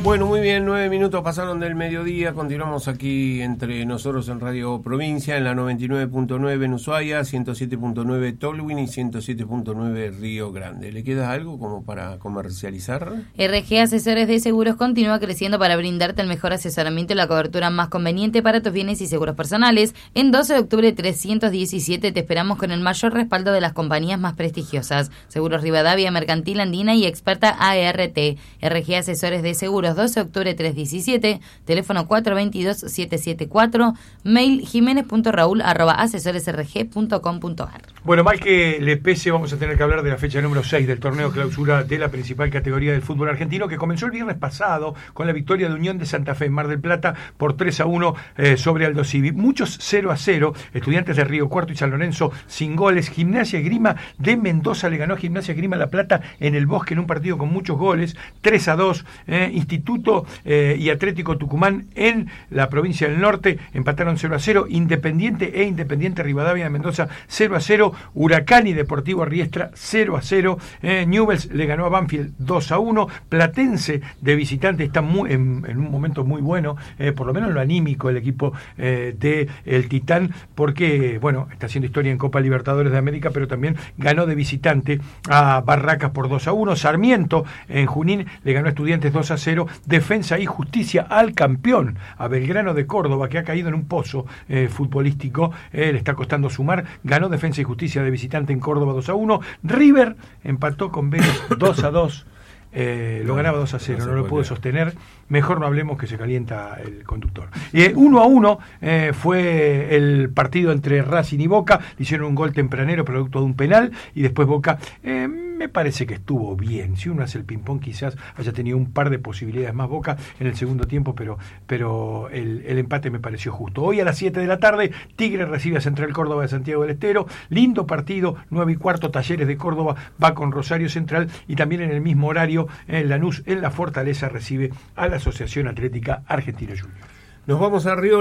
Bueno, muy bien, 9 minutos pasaron del mediodía, continuamos aquí entre nosotros en Radio Provincia, en la 99.9 en Ushuaia, 107.9 Tolwyn y 107.9 Río Grande. ¿Le queda algo como para comercializar? RG Asesores de Seguros continúa creciendo para brindarte el mejor asesoramiento y la cobertura más conveniente para tus bienes y seguros personales. En 12 de octubre 317 te esperamos con el mayor respaldo de las compañías más prestigiosas. Seguros Rivadavia, Mercantil Andina y Experta ART. RG Asesores de Seguros, 12 de octubre 317, teléfono 422-774, mail jimenez.raul@asesoresrg.com.ar. Bueno, mal que le pese, vamos a tener que hablar de la fecha número 6 del torneo clausura de la principal categoría del fútbol argentino, que comenzó el viernes pasado con la victoria de Unión de Santa Fe en Mar del Plata por 3-1 sobre Aldo Civi. Muchos 0-0, Estudiantes de Río Cuarto y San Lorenzo sin goles. Gimnasia Esgrima de Mendoza le ganó a Gimnasia Esgrima La Plata en el Bosque en un partido con muchos goles, 3-2. Instituto y Atlético Tucumán en la provincia del Norte empataron 0-0, Independiente Rivadavia de Mendoza 0-0, Huracán y Deportivo Riestra 0-0, Newell's le ganó a Banfield 2-1, Platense de visitante está en un momento muy bueno, por lo menos en lo anímico el equipo de el Titán, porque bueno, está haciendo historia en Copa Libertadores de América, pero también ganó de visitante a Barracas por 2-1, Sarmiento en Junín le ganó a Estudiantes 2-0, Defensa y Justicia al campeón, a Belgrano de Córdoba, que ha caído en un pozo futbolístico, le está costando sumar, ganó Defensa y Justicia de visitante en Córdoba 2-1, River empató con Vélez 2-2, lo ganaba 2-0, no lo pudo sostener, mejor no hablemos que se calienta el conductor. 1-1 fue el partido entre Racing y Boca, le hicieron un gol tempranero producto de un penal, y después Boca me parece que estuvo bien. Si uno hace el ping-pong quizás haya tenido un par de posibilidades más Boca en el segundo tiempo, pero el empate me pareció justo. Hoy a las 7 de la tarde, Tigre recibe a Central Córdoba de Santiago del Estero, lindo partido, 9:15, Talleres de Córdoba va con Rosario Central, y también en el mismo horario, Lanús en la Fortaleza recibe a la Asociación Atlética Argentina Junior. Nos vamos a Río